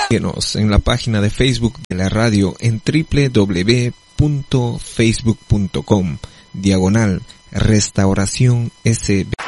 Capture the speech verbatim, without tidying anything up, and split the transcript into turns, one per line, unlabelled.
Síguenos en la página de Facebook de la radio en doble u doble u doble u punto facebook punto com diagonal Restauración S B.